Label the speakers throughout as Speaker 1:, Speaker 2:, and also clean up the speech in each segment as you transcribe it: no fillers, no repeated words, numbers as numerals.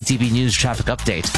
Speaker 1: CKTB News traffic update.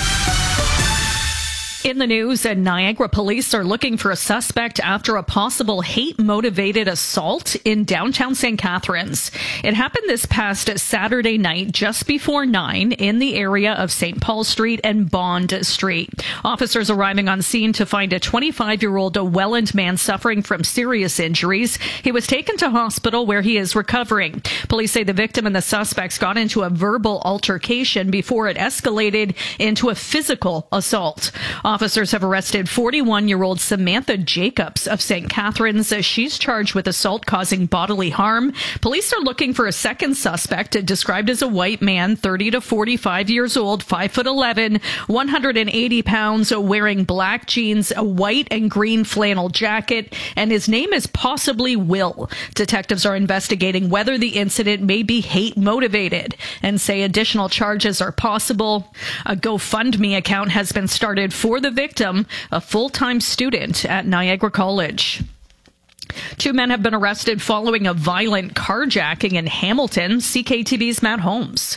Speaker 2: In the news, Niagara police are looking for a suspect after a possible hate-motivated assault in downtown St. Catharines. It happened this past Saturday night just before 9 in the area of St. Paul Street and Bond Street. Officers arriving on scene to find a 25-year-old Welland man suffering from serious injuries. He was taken to hospital where he is recovering. Police say the victim and the suspects got into a verbal altercation before it escalated into a physical assault. Officers have arrested 41-year-old Samantha Jacobs of St. Catharines. She's charged with assault causing bodily harm. Police are looking for a second suspect, described as a white man, 30 to 45 years old, 5'11", 180 pounds, wearing black jeans, a white and green flannel jacket, and his name is possibly Will. Detectives are investigating whether the incident may be hate-motivated and say additional charges are possible. A GoFundMe account has been started for the victim, a full-time student at Niagara College. 2 men have been arrested following a violent carjacking in Hamilton. CKTV's Matt Holmes.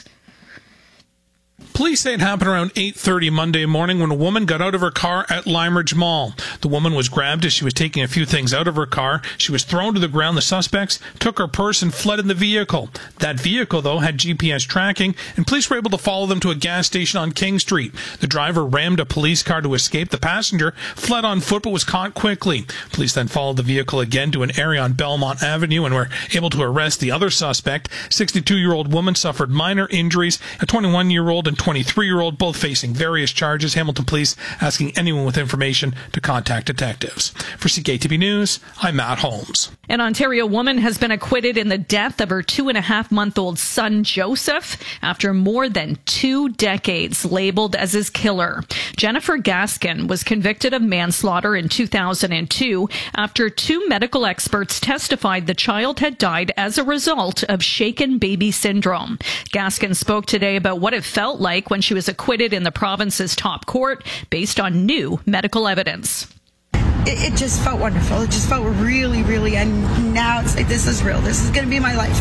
Speaker 3: Police say it happened around 8:30 Monday morning when a woman got out of her car at Limeridge Mall. The woman was grabbed as she was taking a few things out of her car. She was thrown to the ground. The suspects took her purse and fled in the vehicle. That vehicle, though, had GPS tracking, and police were able to follow them to a gas station on King Street. The driver rammed a police car to escape. The passenger fled on foot but was caught quickly. Police then followed the vehicle again to an area on Belmont Avenue and were able to arrest the other suspect. 62-year-old woman suffered minor injuries. A 21-year-old and 23-year-old, both facing various charges. Hamilton Police asking anyone with information to contact detectives. For CKTB News, I'm Matt Holmes.
Speaker 2: An Ontario woman has been acquitted in the death of her 2.5-month-old son, Joseph, after more than 2 decades labeled as his killer. Jennifer Gaskin was convicted of manslaughter in 2002 after 2 medical experts testified the child had died as a result of shaken baby syndrome. Gaskin spoke today about what it felt like when she was acquitted in the province's top court based on new medical evidence.
Speaker 4: It just felt wonderful. It just felt really, really, and now it's like, this is real. This is going to be my life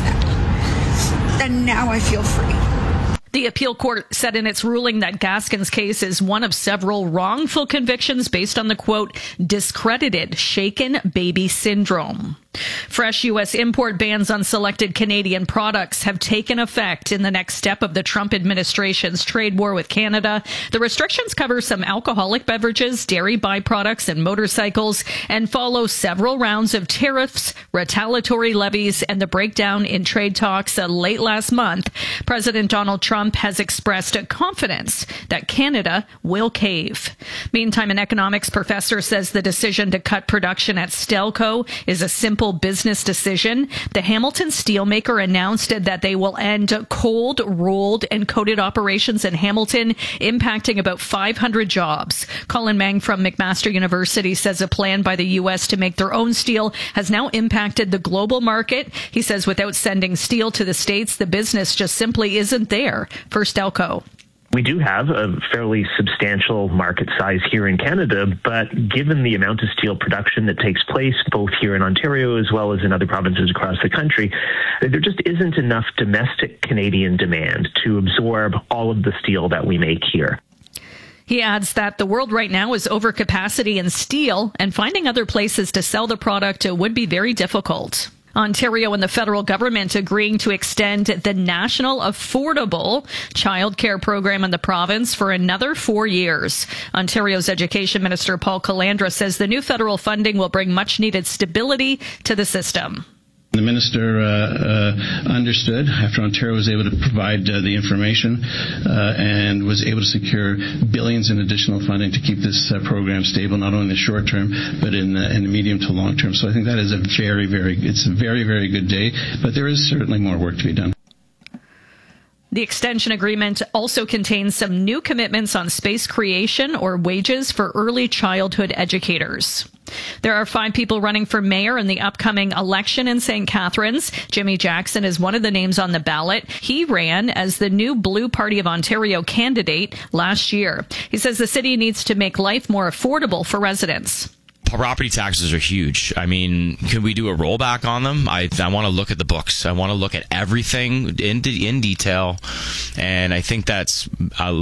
Speaker 4: now. And now I feel free.
Speaker 2: The appeal court said in its ruling that Gaskin's case is one of several wrongful convictions based on the, quote, discredited shaken baby syndrome. Fresh U.S. import bans on selected Canadian products have taken effect in the next step of the Trump administration's trade war with Canada. The restrictions cover some alcoholic beverages, dairy byproducts, and motorcycles, and follow several rounds of tariffs, retaliatory levies, and the breakdown in trade talks late last month. President Donald Trump has expressed confidence that Canada will cave. Meantime, an economics professor says the decision to cut production at Stelco is a simple business decision. The Hamilton steelmaker announced that they will end cold, rolled, and coated operations in Hamilton, impacting about 500 jobs. Colin Mang from McMaster University says a plan by the U.S. to make their own steel has now impacted the global market. He says without sending steel to the States, the business just simply isn't there for Stelco.
Speaker 5: We do have a fairly substantial market size here in Canada, but given the amount of steel production that takes place both here in Ontario as well as in other provinces across the country, there just isn't enough domestic Canadian demand to absorb all of the steel that we make here.
Speaker 2: He adds that the world right now is overcapacity in steel, and finding other places to sell the product would be very difficult. Ontario and the federal government agreeing to extend the National Affordable Childcare Program in the province for another 4 years. Ontario's Education Minister Paul Calandra says the new federal funding will bring much-needed stability to the system.
Speaker 6: The minister understood after Ontario was able to provide the information and was able to secure billions in additional funding to keep this program stable, not only in the short term, but in the medium to long term. So I think that is it's a very, very good day, but there is certainly more work to be done.
Speaker 2: The extension agreement also contains some new commitments on space creation or wages for early childhood educators. There are 5 people running for mayor in the upcoming election in St. Catharines. Jimmy Jackson is one of the names on the ballot. He ran as the new Blue Party of Ontario candidate last year. He says the city needs to make life more affordable for residents.
Speaker 7: Property taxes are huge. I mean, can we do a rollback on them? I want to look at the books. I want to look at everything in detail. And I think that's